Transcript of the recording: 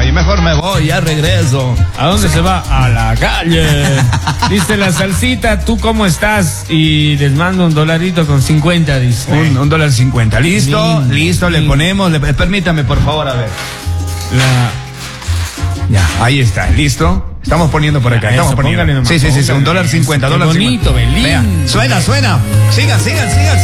voy, mejor me voy, ya regreso. ¿A dónde se va? A la calle. Dice la salsita, ¿tú cómo estás? Y les mando $1 con 50, dice. $1.50. ¿Listo? Listo, le ponemos. Permítame, por favor, a ver. Ya, ahí está, ¿listo? Estamos poniendo por acá, estamos poniendo. Sí, $1.50. Bonito, Belín. Suena. Sigan.